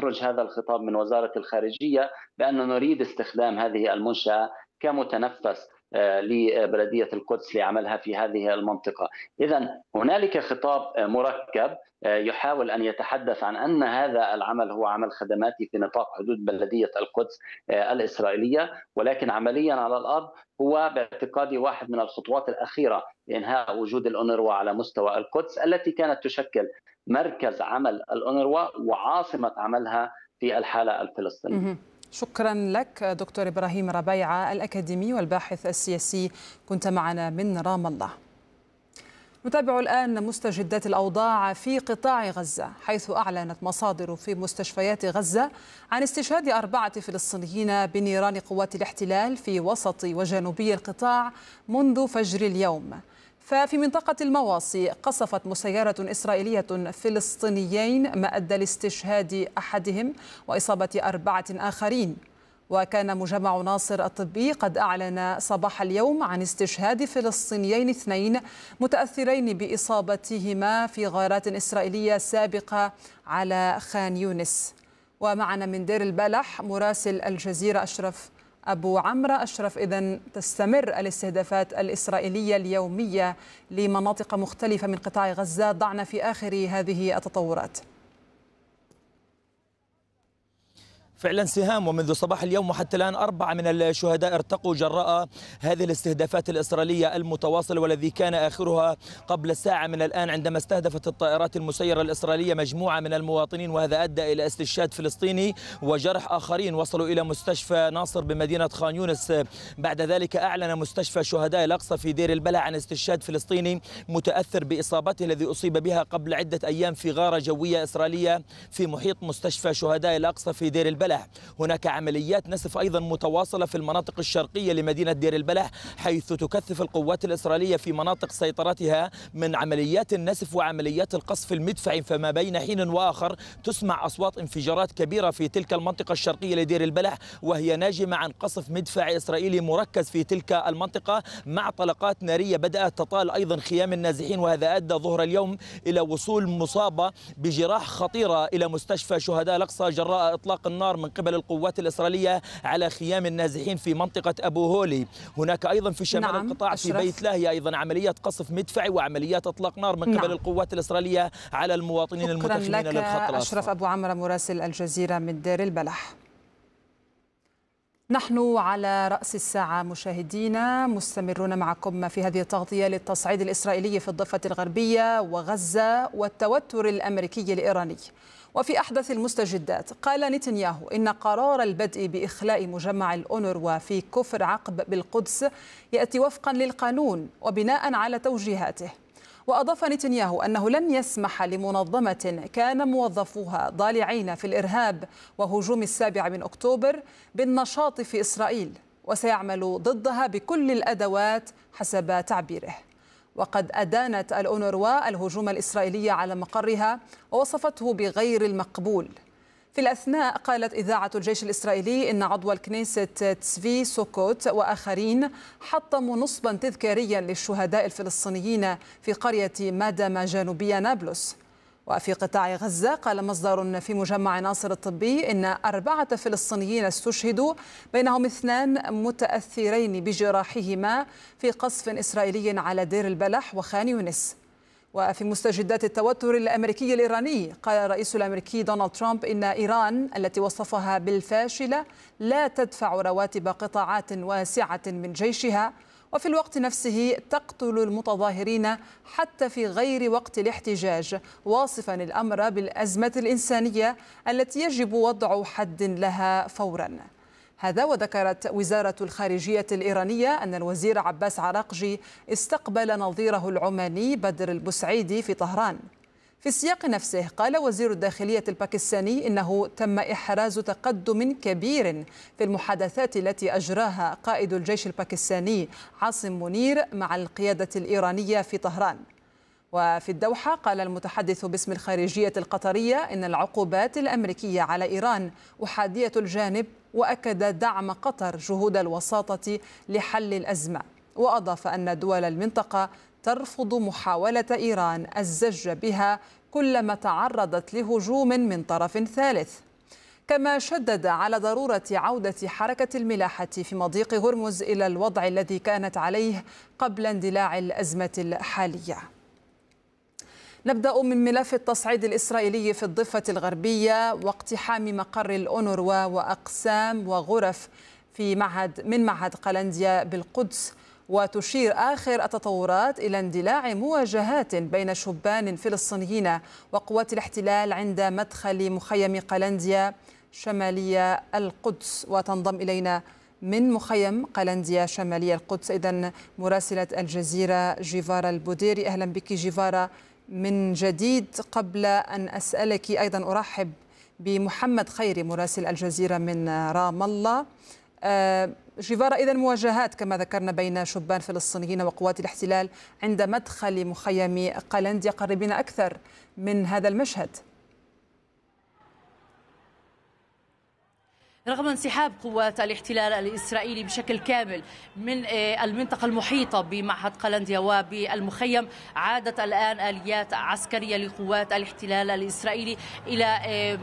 يخرج هذا الخطاب من وزارة الخارجية بأن نريد استخدام هذه المنشأة كمتنفس لبلدية القدس لعملها في هذه المنطقة. إذن هنالك خطاب مركب يحاول أن يتحدث عن أن هذا العمل هو عمل خدماتي في نطاق حدود بلدية القدس الإسرائيلية، ولكن عمليا على الأرض هو باعتقادي واحد من الخطوات الأخيرة لإنهاء وجود الأونروا على مستوى القدس، التي كانت تشكل مركز عمل الأونروا وعاصمة عملها في الحالة الفلسطينية. شكرا لك دكتور إبراهيم ربيعة الأكاديمي والباحث السياسي، كنت معنا من رام الله. نتابع الآن مستجدات الأوضاع في قطاع غزة، حيث أعلنت مصادر في مستشفيات غزة عن استشهاد 4 فلسطينيين بنيران قوات الاحتلال في وسط وجنوبي القطاع منذ فجر اليوم. ففي منطقة المواصي قصفت مسيرة إسرائيلية فلسطينيين ما أدى لاستشهاد أحدهم وإصابة 4 آخرين. وكان مجمع ناصر الطبي قد أعلن صباح اليوم عن استشهاد فلسطينيين 2 متأثرين بإصابتهما في غارات إسرائيلية سابقة على خان يونس. ومعنا من دير البلح مراسل الجزيرة أشرف أبو عمرو. أشرف، إذن تستمر الاستهدافات الإسرائيلية اليومية لمناطق مختلفة من قطاع غزة، ضعنا في آخر هذه التطورات. فعلا سهام، ومنذ صباح اليوم وحتى الآن 4 من الشهداء ارتقوا جراء هذه الاستهدافات الإسرائيلية المتواصلة، والذي كان آخرها قبل ساعة من الآن عندما استهدفت الطائرات المسيرة الإسرائيلية مجموعة من المواطنين، وهذا أدى إلى استشهاد فلسطيني وجرح آخرين وصلوا إلى مستشفى ناصر بمدينة خان يونس. بعد ذلك أعلن مستشفى شهداء الأقصى في دير البلح عن استشهاد فلسطيني متأثر بإصابته الذي أصيب بها قبل عدة أيام في غارة جوية إسرائيلية في محيط مستشفى شهداء الأقصى في دير البلح. هناك عمليات نسف أيضا متواصلة في المناطق الشرقية لمدينة دير البلح، حيث تكثف القوات الإسرائيلية في مناطق سيطرتها من عمليات النسف وعمليات القصف المدفعي. فما بين حين وآخر تسمع أصوات انفجارات كبيرة في تلك المنطقة الشرقية لدير البلح، وهي ناجمة عن قصف مدفعي إسرائيلي مركز في تلك المنطقة مع طلقات نارية بدأت تطال أيضا خيام النازحين، وهذا أدى ظهر اليوم إلى وصول مصابة بجراح خطيرة إلى مستشفى شهداء الأقصى جراء إطلاق النار من قبل القوات الإسرائيلية على خيام النازحين في منطقة أبو هولي. هناك أيضا في شمال القطاع في بيت لاهيا أيضا عمليات قصف مدفعي وعمليات إطلاق نار من قبل القوات الإسرائيلية على المواطنين المتخمين للخط الأصفر. أشرف أبو عمرو مراسل الجزيرة من دير البلح. نحن على رأس الساعة مشاهدينا، مستمرون معكم في هذه التغطية للتصعيد الإسرائيلي في الضفة الغربية وغزة والتوتر الأمريكي الإيراني. وفي أحدث المستجدات قال نتنياهو إن قرار البدء بإخلاء مجمع الأونروا في كفر عقب بالقدس يأتي وفقا للقانون وبناء على توجيهاته. وأضاف نتنياهو أنه لن يسمح لمنظمة كان موظفوها ضالعين في الإرهاب وهجوم 7 أكتوبر بالنشاط في إسرائيل، وسيعمل ضدها بكل الأدوات حسب تعبيره. وقد أدانت الأونروا الهجوم الإسرائيلي على مقرها ووصفته بغير المقبول. في الأثناء قالت إذاعة الجيش الإسرائيلي إن عضو الكنيست تسفي سوكوت وآخرين حطموا نصبا تذكاريا للشهداء الفلسطينيين في قرية مادما جنوبية نابلس. وفي قطاع غزة قال مصدر في مجمع ناصر الطبي إن 4 فلسطينيين استشهدوا، بينهم 2 متأثرين بجراحهما في قصف إسرائيلي على دير البلح وخان يونس. وفي مستجدات التوتر الأمريكي الإيراني قال الرئيس الأمريكي دونالد ترامب إن إيران التي وصفها بالفاشلة لا تدفع رواتب قطاعات واسعة من جيشها، وفي الوقت نفسه تقتل المتظاهرين حتى في غير وقت الاحتجاج، واصفا الأمر بالأزمة الإنسانية التي يجب وضع حد لها فورا. هذا وذكرت وزارة الخارجية الإيرانية أن الوزير عباس عراقجي استقبل نظيره العماني بدر البسعيدي في طهران. في السياق نفسه قال وزير الداخلية الباكستاني إنه تم إحراز تقدم كبير في المحادثات التي أجراها قائد الجيش الباكستاني عاصم منير مع القيادة الإيرانية في طهران. وفي الدوحة قال المتحدث باسم الخارجية القطرية إن العقوبات الأمريكية على إيران أحادية الجانب، وأكد دعم قطر جهود الوساطة لحل الأزمة. وأضاف أن دول المنطقة ترفض محاولة إيران الزج بها كلما تعرضت لهجوم من طرف ثالث. كما شدد على ضرورة عودة حركة الملاحة في مضيق هرمز إلى الوضع الذي كانت عليه قبل اندلاع الأزمة الحالية. نبدأ من ملف التصعيد الإسرائيلي في الضفة الغربية واقتحام مقر الأونروا وأقسام وغرف في معهد قلنديا بالقدس. وتشير آخر التطورات إلى اندلاع مواجهات بين شبان فلسطينيين وقوات الاحتلال عند مدخل مخيم قلنديا شمالية القدس. وتنضم إلينا من مخيم قلنديا شمالية القدس إذن مراسلة الجزيرة جيفارا البوديري. أهلا بك جيفارا من جديد. قبل أن أسألك أيضا أرحب بمحمد خيري مراسل الجزيرة من رام الله. جيفارا، إذن مواجهات كما ذكرنا بين شبان فلسطينيين وقوات الاحتلال عند مدخل مخيم قلنديا، قربين أكثر من هذا المشهد. رغم انسحاب قوات الاحتلال الإسرائيلي بشكل كامل من المنطقة المحيطة بمعهد قلنديا وبالمخيم، عادت الآن آليات عسكرية لقوات الاحتلال الإسرائيلي إلى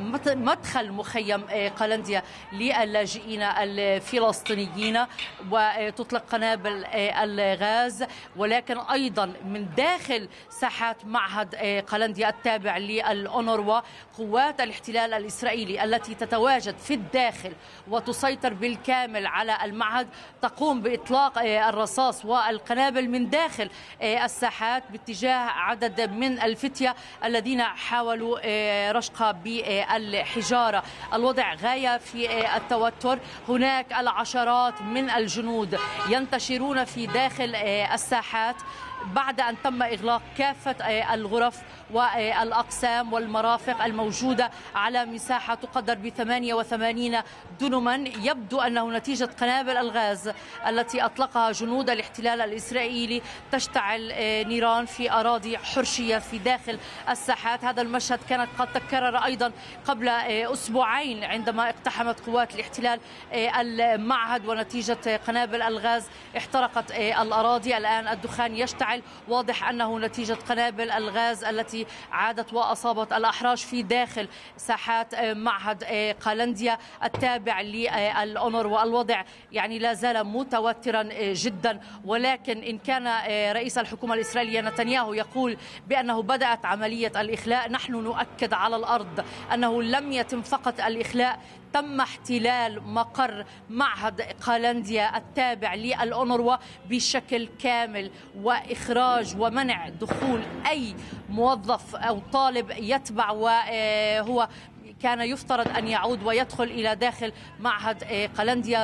مدخل مخيم قلنديا للاجئين الفلسطينيين، وتطلق قنابل الغاز، ولكن أيضا من داخل ساحات معهد قلنديا التابع للأونروا قوات الاحتلال الإسرائيلي التي تتواجد في الداخل وتسيطر بالكامل على المعهد تقوم بإطلاق الرصاص والقنابل من داخل الساحات باتجاه عدد من الفتية الذين حاولوا رشقها بالحجارة. الوضع غاية في التوتر، هناك العشرات من الجنود ينتشرون في داخل الساحات بعد أن تم إغلاق كافة الغرف والأقسام والمرافق الموجودة على مساحة تقدر ب 88 دنما. يبدو أنه نتيجة قنابل الغاز التي أطلقها جنود الاحتلال الإسرائيلي تشتعل نيران في أراضي حرشية في داخل الساحات. هذا المشهد كانت قد تكرر أيضا قبل أسبوعين عندما اقتحمت قوات الاحتلال المعهد ونتيجة قنابل الغاز احترقت الأراضي. الآن الدخان يشتعل، واضح أنه نتيجة قنابل الغاز التي عادت وأصابت الأحراش في داخل ساحات معهد قلنديا التابع للأونروا. والوضع يعني لا زال متوترا جدا، ولكن إن كان رئيس الحكومة الإسرائيلية نتنياهو يقول بأنه بدأت عملية الإخلاء، نحن نؤكد على الأرض أنه لم يتم فقط الإخلاء، تم احتلال مقر معهد قلنديا التابع للأونروا بشكل كامل وإخراج ومنع دخول أي موظف أو طالب يتبع وهو كان يفترض أن يعود ويدخل إلى داخل معهد قلنديا.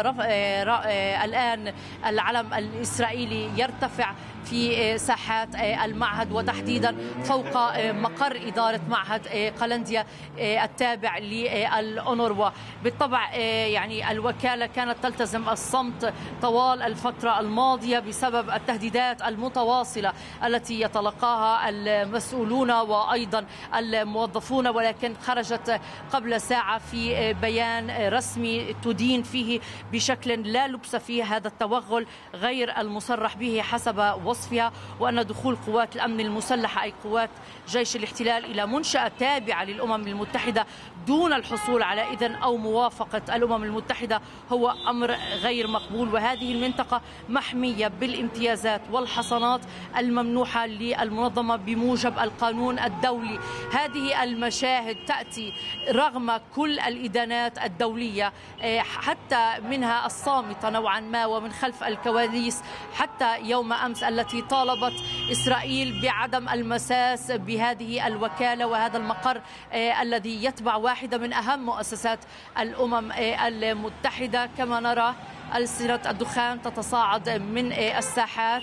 الآن العلم الإسرائيلي يرتفع في ساحات المعهد وتحديدا فوق مقر إدارة معهد قلنديا التابع للأونروا. بالطبع يعني الوكالة كانت تلتزم الصمت طوال الفترة الماضية بسبب التهديدات المتواصلة التي يتلقاها المسؤولون وأيضا الموظفون، ولكن خرجت قبل ساعة في بيان رسمي تدين فيه بشكل لا لبس فيه هذا التوغل غير المصرح به حسب وصفها، وأن دخول قوات الأمن المسلحة أي قوات جيش الاحتلال إلى منشأة تابعة للأمم المتحدة دون الحصول على إذن أو موافقة الأمم المتحدة هو أمر غير مقبول. وهذه المنطقة محمية بالامتيازات والحصانات الممنوحة للمنظمة بموجب القانون الدولي. هذه المشاهد تأتي رغم كل الإدانات الدولية حتى منها الصامتة نوعا ما ومن خلف الكواليس، حتى يوم أمس التي طالبت إسرائيل بعدم المساس بهذه الوكالة وهذا المقر الذي يتبع واحدة من أهم مؤسسات الأمم المتحدة. كما نرى ألسنة الدخان تتصاعد من الساحات،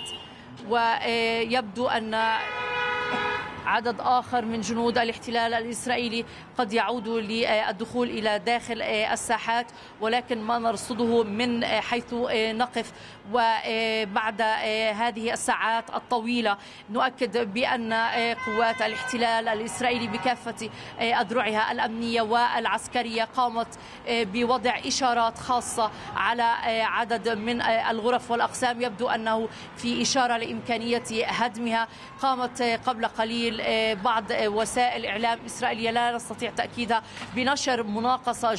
ويبدو أن عدد آخر من جنود الاحتلال الإسرائيلي قد يعودوا للدخول إلى داخل الساحات، ولكن ما نرصده من حيث نقف وبعد هذه الساعات الطويلة نؤكد بأن قوات الاحتلال الإسرائيلي بكافة أذرعها الأمنية والعسكرية قامت بوضع إشارات خاصة على عدد من الغرف والأقسام، يبدو أنه في إشارة لإمكانية هدمها. قامت قبل قليل بعض وسائل إعلام إسرائيلية لا نستطيع تأكيدها بنشر مناقصة